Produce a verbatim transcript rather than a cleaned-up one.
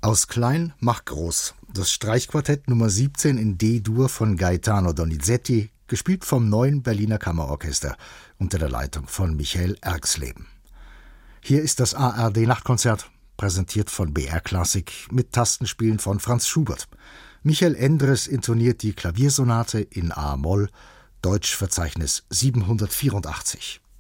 Aus klein mach groß. Das Streichquartett Nummer siebzehn in D-Dur von Gaetano Donizetti, gespielt vom Neuen Berliner Kammerorchester unter der Leitung von Michael Erxleben. Hier ist das A R D-Nachtkonzert, präsentiert von B R Klassik mit Tastenspielen von Franz Schubert. Michael Endres intoniert die Klaviersonate in A-Moll, Deutschverzeichnis siebenhundertvierundachtzig.